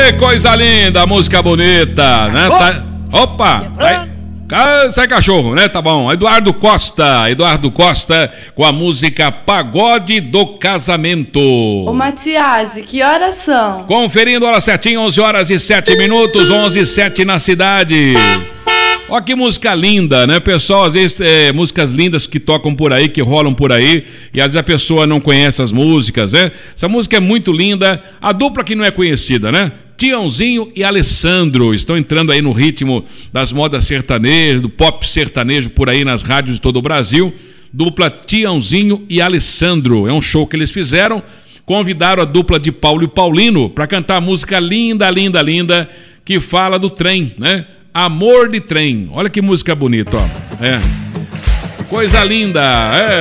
Ê, coisa linda, música bonita, né? Tá... Opa! Sai cachorro, né? Tá bom. Eduardo Costa com a música Pagode do Casamento. Ô Matiasi, que horas são? Conferindo a hora certinho, 11h07, 11h07 na cidade. Ó que música linda, né, pessoal? Às vezes músicas lindas que tocam por aí, que rolam por aí, e às vezes a pessoa não conhece as músicas, né? Essa música é muito linda, a dupla que não é conhecida, né? Tiãozinho e Alessandro estão entrando aí no ritmo das modas sertanejas, do pop sertanejo por aí nas rádios de todo o Brasil. Dupla Tiãozinho e Alessandro, é um show que eles fizeram, convidaram a dupla de Paulo e Paulino para cantar a música linda, linda, linda, que fala do trem, né? Amor de Trem. Olha que música bonita, ó. Coisa linda,